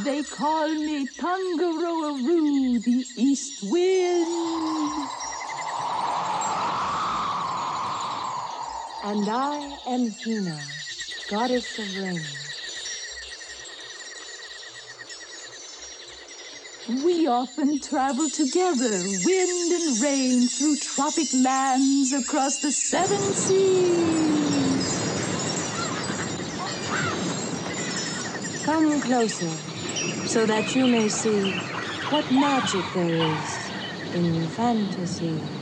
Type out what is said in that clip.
They call me Tangaroa-Roo, the East Wind. And I am Hina, goddess of rain. We often travel together, wind and rain, through tropic lands across the 7 seas. Come closer, so that you may see what magic there is in fantasy.